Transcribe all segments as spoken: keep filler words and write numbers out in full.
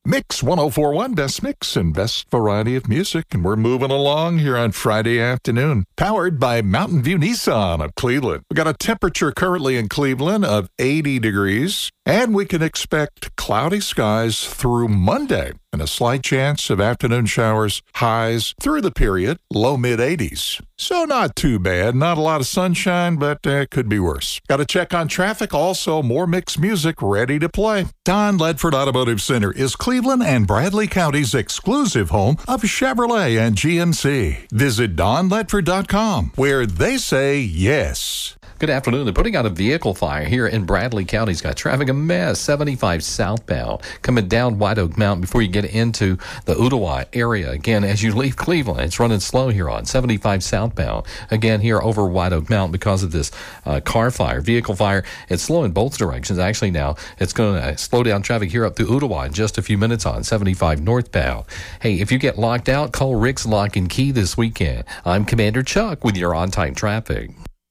Mix one oh four point one, best mix and best variety of music. And we're moving along here on Friday afternoon. Powered by Mountain View Nissan of Cleveland. We got a temperature currently in Cleveland of eighty degrees. And we can expect cloudy skies through Monday. And a slight chance of afternoon showers, highs through the period, low mid eighties. So not too bad. Not a lot of sunshine, but uh, could be worse. Got to check on traffic. Also, more mixed music ready to play. Don Ledford Automotive Center is Cleveland and Bradley County's exclusive home of Chevrolet and G M C. Visit don ledford dot com, where they say yes. Good afternoon. They're putting out a vehicle fire here in Bradley County. It's got traffic a mess. seventy-five southbound coming down White Oak Mountain before you get into the Ooltewah area. Again, as you leave Cleveland, it's running slow here on seventy-five southbound. Again, here over White Oak Mountain because of this uh, car fire, vehicle fire. It's slow in both directions. Actually, now it's going to slow down traffic here up to Ooltewah in just a few minutes on seventy-five northbound. Hey, if you get locked out, call Rick's Lock and Key this weekend. I'm Commander Chuck with your on-time traffic.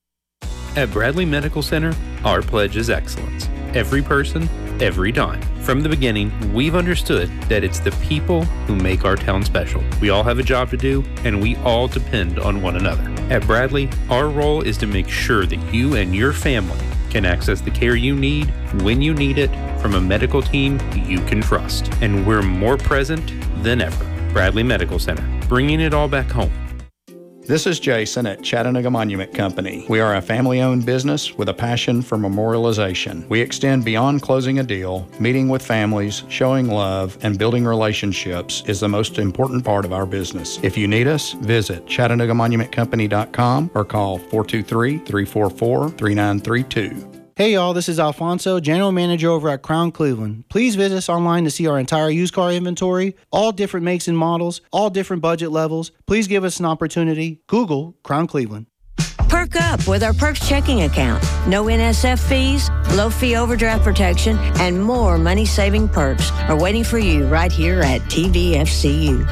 At Bradley Medical Center, our pledge is excellence. Every person, every dime. From the beginning, we've understood that it's the people who make our town special. We all have a job to do, and we all depend on one another. At Bradley, our role is to make sure that you and your family can access the care you need when you need it from a medical team you can trust. And we're more present than ever. Bradley Medical Center, bringing it all back home. This is Jason at Chattanooga Monument Company. We are a family-owned business with a passion for memorialization. We extend beyond closing a deal. Meeting with families, showing love, and building relationships is the most important part of our business. If you need us, visit chattanooga monument company dot com or call four two three, three four four, three nine three two. Hey y'all, this is Alfonso, General Manager over at Crown Cleveland. Please visit us online to see our entire used car inventory, all different makes and models, all different budget levels. Please give us an opportunity. Google Crown Cleveland. Perk up with our Perks checking account. No N S F fees, low fee overdraft protection, and more money-saving perks are waiting for you right here at T V F C U.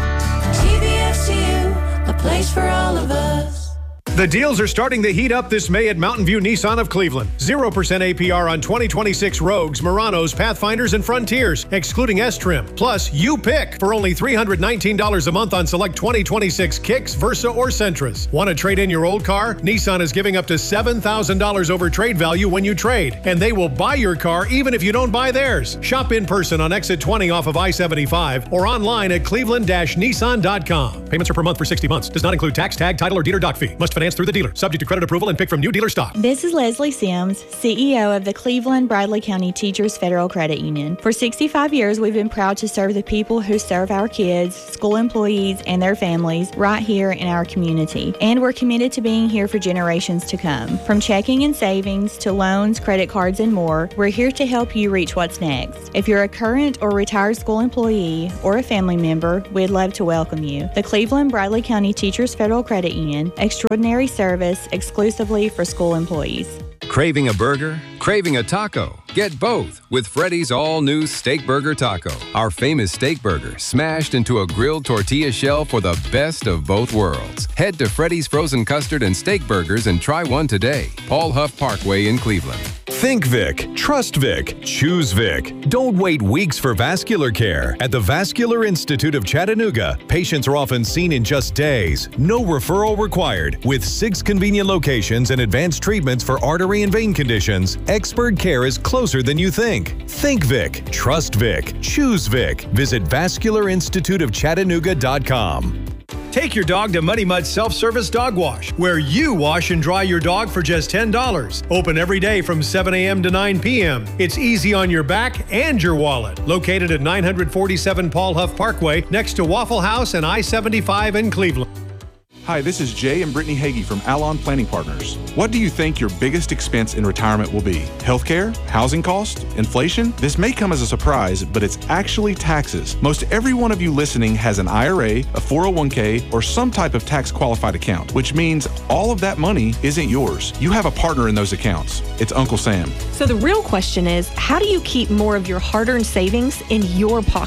T V F C U, a place for all of us. The deals are starting to heat up this May at Mountain View Nissan of Cleveland. zero percent A P R on twenty twenty-six Rogues, Muranos, Pathfinders, and Frontiers, excluding S-Trim. Plus, you pick for only three hundred nineteen dollars a month on select twenty twenty-six Kicks, Versa, or Sentras. Want to trade in your old car? Nissan is giving up to seven thousand dollars over trade value when you trade, and they will buy your car even if you don't buy theirs. Shop in person on exit twenty off of I seventy-five or online at cleveland dash nissan dot com. Payments are per month for sixty months. Does not include tax, tag, title, or dealer doc fee. Must finance through the dealer. Subject to credit approval and pick from new dealer stock. This is Leslie Sims, C E O of the Cleveland Bradley County Teachers Federal Credit Union. For sixty-five years, we've been proud to serve the people who serve our kids, school employees, and their families right here in our community. And we're committed to being here for generations to come. From checking and savings to loans, credit cards, and more, we're here to help you reach what's next. If you're a current or retired school employee or a family member, we'd love to welcome you. The Cleveland Bradley County Teachers Federal Credit Union, extraordinary service exclusively for school employees. Craving a burger? Craving a taco? Get both with Freddy's all-new Steak Burger Taco. Our famous steak burger smashed into a grilled tortilla shell for the best of both worlds. Head to Freddy's Frozen Custard and Steak Burgers and try one today. Paul Huff Parkway in Cleveland. Think Vic. Trust Vic. Choose Vic. Don't wait weeks for vascular care. At the Vascular Institute of Chattanooga, patients are often seen in just days. No referral required. With six convenient locations and advanced treatments for artery and vein conditions, expert care is closer than you think. Think Vic. Trust Vic. Choose Vic. Visit vascular institute of chattanooga dot com. Take your dog to Muddy Mud Self-Service Dog Wash, where you wash and dry your dog for just ten dollars. Open every day from seven a.m. to nine p.m. It's easy on your back and your wallet. Located at nine forty-seven Paul Huff Parkway, next to Waffle House and I seventy-five in Cleveland. Hi, this is Jay and Brittany Hagee from Alon Planning Partners. What do you think your biggest expense in retirement will be? Healthcare? Housing cost? Inflation? This may come as a surprise, but it's actually taxes. Most every one of you listening has an I R A, a four oh one k, or some type of tax-qualified account, which means all of that money isn't yours. You have a partner in those accounts. It's Uncle Sam. So the real question is, how do you keep more of your hard-earned savings in your pocket?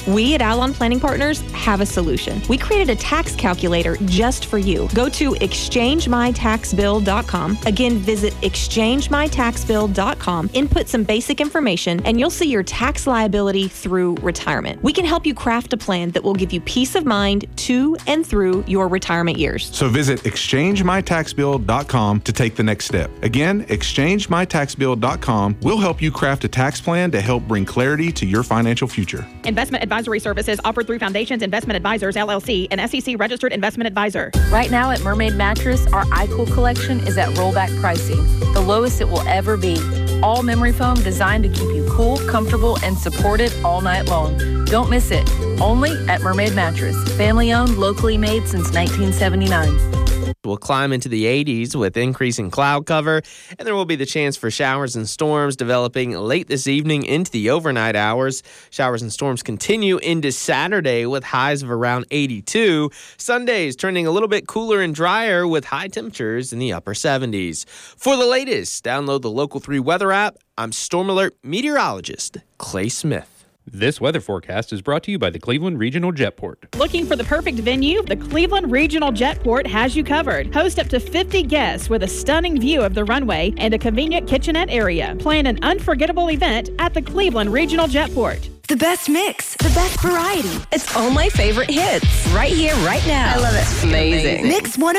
We at Alon Planning Partners have a solution. We created a tax calculator just for you. Go to exchange my tax bill dot com. Again, visit exchange my tax bill dot com, input some basic information, and you'll see your tax liability through retirement. We can help you craft a plan that will give you peace of mind to and through your retirement years. So visit exchange my tax bill dot com to take the next step. Again, exchange my tax bill dot com will help you craft a tax plan to help bring clarity to your financial future. Investment advisory services offered through Foundations Investment Advisors, L L C, an S E C registered investment advisor. Right now at Mermaid Mattress, our iCool collection is at rollback pricing, the lowest it will ever be. All memory foam designed to keep you cool, comfortable, and supported all night long. Don't miss it. Only at Mermaid Mattress. Family owned, locally made since nineteen seventy-nine. Will climb into the eighties with increasing cloud cover, and there will be the chance for showers and storms developing late this evening into the overnight hours. Showers and storms continue into Saturday with highs of around eighty-two. Sunday is turning a little bit cooler and drier with high temperatures in the upper seventies. For the latest, download the Local three weather app. I'm Storm Alert meteorologist Clay Smith. This weather forecast is brought to you by the Cleveland Regional Jetport. Looking for the perfect venue? The Cleveland Regional Jetport has you covered. Host up to fifty guests with a stunning view of the runway and a convenient kitchenette area. Plan an unforgettable event at the Cleveland Regional Jetport. The best mix, the best variety. It's all my favorite hits. Right here, right now. I love it. Amazing. Mix one